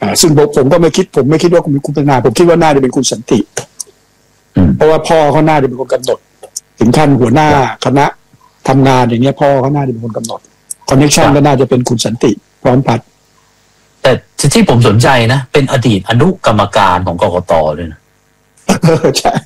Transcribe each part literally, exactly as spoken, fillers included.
อ่าซึ่งผมผมก็ไม่คิดผมไม่คิดว่าคุณคุณปนาผมคิดว่าน่าจะเป็นคุณสันติเพราะว่าพ่อเขาน่าจะเป็นคนกำหนดถึงขั้นหัวหน้าคณะทำงานอย่างเงี้ยพ่อเขาน่าจะเป็นคนกำหนดคอนเนคชั่นก็น่าจะเป็นคุณสันติพร้อมพัฒน์แต่ที่ผมสนใจนะเป็นอดีตอนุกรรมการของกกตด้วยนะใช่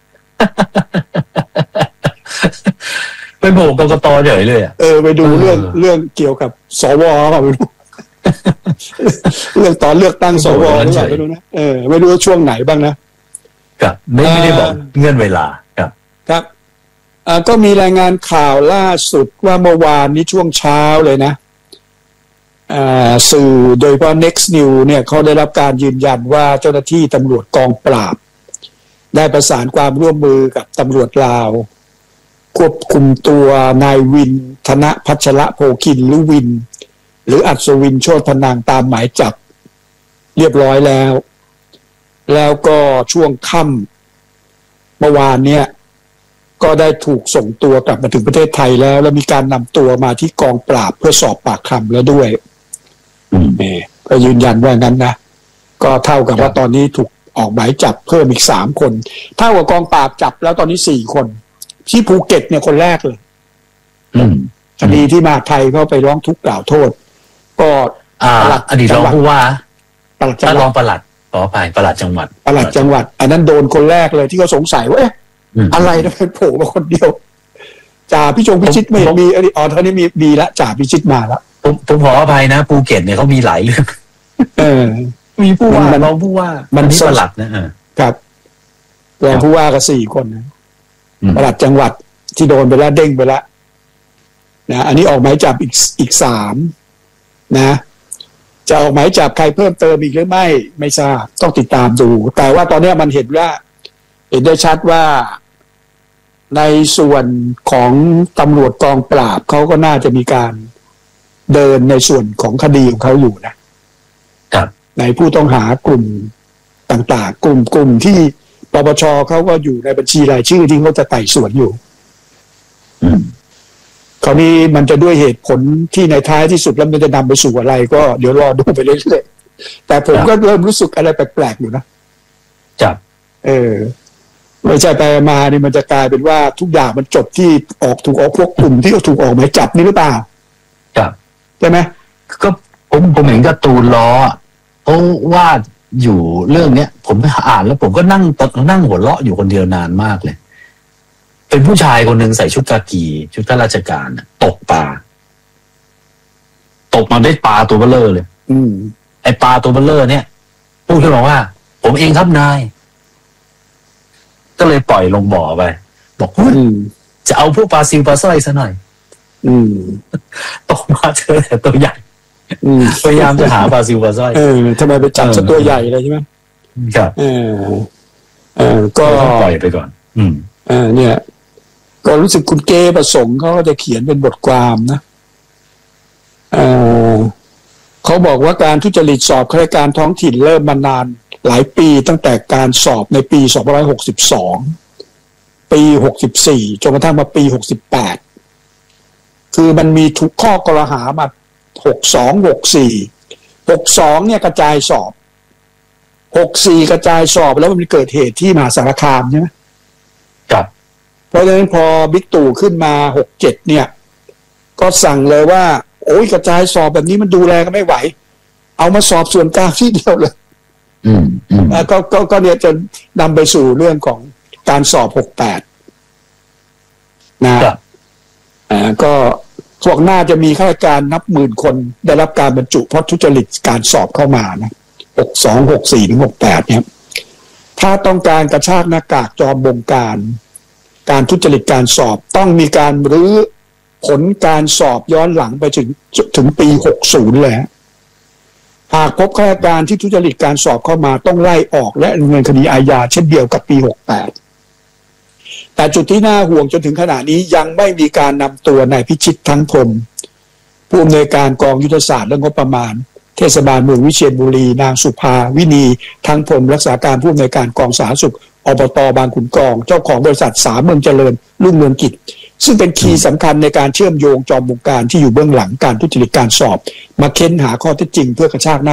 ไปโบกกกตเฉยเลยอ่ะเออไปดูเรื่องเรื่องเกี่ยวกับสวเขาไปดูเรื่องตอนเลือกตั้งสวหรือเปล่าไม่รู้นะเออไม่รู้ช่วงไหนบ้างนะครับไม่ไม่ได้บอกเงื่อนเวลาครับครับอ่าก็มีรายงานข่าวล่าสุดว่าเมื่อวานนี้ช่วงเช้าเลยนะอ่าสื่อโดยเฉพาะ Next News เนี่ยเขาได้รับการยืนยันว่าเจ้าหน้าที่ตำรวจกองปราบได้ประสานความร่วมมือกับตำรวจลาวควบคุมตัวนายวินธนพัชระโพคินหรือวินหรืออัศวินโชติพนังตามหมายจับเรียบร้อยแล้วแล้วก็ช่วงค่ำเมื่อวานเนี่ยก็ได้ถูกส่งตัวกลับมาถึงประเทศไทยแล้วแล้วมีการนำตัวมาที่กองปราบเพื่อสอบปากคำแล้วด้วยนี่ก็ยืนยันว่างั้นนะก็เท่ากับว่าตอนนี้ถูกออกหมายจับเพิ่มอีกสามคนเท่ากับกองปราบจับแล้วตอนนี้สี่คนที่ภูเก็ตเนี่ยคนแรกเลยคดีที่มาไทยเขาไปร้องทุกข์กล่าวโทษก็อดีตรองผู้ว่าปลัดจังหวัดรองปลัดขออภัยปลัดจังหวัดปลัดจังหวัดอันนั้นโดนคนแรกเลยที่เขาสงสัยว่าเอ๊ะอะไรนะเป็นโผล่มาคนเดียวจ่าพิจงพิชิตไม่มีอันนี้อ๋อท่านี้มีมีละจ่าพิชิตมาแล้วผมผมขออภัยนะภูเก็ตเนี่ยเขามีหลายเรื่องเออมีผู้ว่ารองผู้ว่ามันปลัดนะครับรองผู้ว่าก็สี่คนนะปลัดจังหวัดที่โดนไปแล้วเด้งไปแล้วนะอันนี้ออกหมายจับอีกอีกสามนะจะออกหมายจับใครเพิ่มเติมอีกหรือไม่ไม่ทราบต้องติดตามดูแต่ว่าตอนนี้มันเห็นว่าเห็นได้ชัดว่าในส่วนของตำรวจกองปราบเขาก็น่าจะมีการเดินในส่วนของคดีของเขาอยู่นะครับในผู้ต้องหากลุ่มต่างๆกลุ่มกลุ่มที่ปปชเขาก็อยู่ในบัญชีรายชื่อที่เขาจะไต่สวนอยู่คราวนี้มันจะด้วยเหตุผลที่ในท้ายที่สุดแล้วมันจะนำไปสู่อะไรก็เดี๋ยวรอดูไปเรื่อยๆแต่ผมก็เริ่มรู้สึกอะไรแปลกๆอยู่นะจับเออไม่ใช่ไปมานี่มันจะกลายเป็นว่าทุกอย่างมันจบที่ออกถูกออกพวกกลุ่มที่ถูกออกหมายจับนี่หรือเปล่าจับใช่ไหมก็ผมผมเห็นการ์ตูนล้อเพราะว่าอยู่เรื่องเนี้ยผมอ่านแล้วผมก็นั่งนั่งหัวเราะอยู่คนเดียวนานมากเลยเป็นผู้ชายคนหนึ่งใส่ชุดกากีชุดข้าราชการตกปลาตกมาได้ปลาตัวเบลเลอร์เลยอืมไอปลาตัวเบลเลอร์เนี่ยพูดขึ้นมาว่าผมเองครับนายก็เลยปล่อยลงบ่อไปบอกว่าจะเอาพวกปลาซิวปลาสร้อยซะหน่อยอืมตกมาเจอแต่ตัวใหญ่พยายามจะหาปลาซิวปลาสร้อยเออทำไมไปจับซะตัวใหญ่เลยใช่ไหมครับเออเออก็ปล่อยไปก่อนอืมเออเนี่ยก็รู้สึกคุณเกประสงค์เขาก็จะเขียนเป็นบทความนะเออเขาบอกว่าการทุจริตสอบข้าราชการท้องถิ่นเริ่มมานานหลายปีตั้งแต่การสอบในปีสองพันห้าร้อยหกสิบสองปีหกสิบสี่จนกระทั่งมาปีหกสิบแปดคือมันมีทุกข้อกล่าวหามาหกสอง หกสี่ หกสองเนี่ยกระจายสอบหกสี่กระจายสอบแล้วมันเกิดเหตุที่มหาสารคามใช่ไหมครับเพราะฉะนั้นพอบิ๊กตู่ขึ้นมาหกเจ็ดเนี่ยก็สั่งเลยว่าโอ้ยกระจายสอบแบบนี้มันดูแลก็ไม่ไหวเอามาสอบส่วนกลางที่เดียวเลยอืมอืมก็ก็ก็เนี่ยจะนำไปสู่เรื่องของการสอบหกแปดนะครับอ่าก็พวกน่าจะมีข้าราชการนับหมื่นคนได้รับการบรรจุเพราะทุจริตการสอบเข้ามานะหกสอง หกสี่ถึงหกแปดเนี่ยถ้าต้องการกระชากหน้ากากจอมบงการการทุจริตการสอบต้องมีการรื้อผลการสอบย้อนหลังไปถึงถึงปีหกสิบเลยหากพบข้าราชการที่ทุจริตการสอบเข้ามาต้องไล่ออกและดำเนินคดีอาญาเช่นเดียวกับปีหกแปดแต่จุดที่น่าห่วงจนถึงขณะนี้ยังไม่มีการนำตัวนายพิชิตทั้งพรหมผู้อำนวยการกองยุทธศาสตร์และงบประมาณเทศบาลเมืองวิเชียรบุรีนางสุภาวินีทั้งพรหมรักษาการผู้อำนวยการกองสาธารณสุขอบต.บางขุนกองเจ้าของบริษัทสามเมืองเจริญรุ่งเรืองกิจซึ่งเป็นคีย์สำคัญในการเชื่อมโยงจอมบงการที่อยู่เบื้องหลังการทุจริตการสอบมาเค้นหาข้อเท็จจริงเพื่อกระชากหน้า